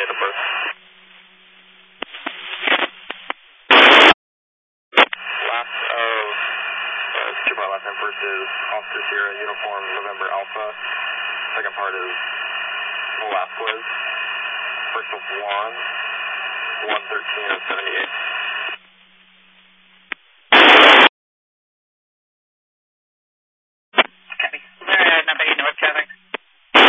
date of birth. Last name first is Officer Sierra, uniform November Alpha. Second part is Velasquez. First of 1, 113 and 78.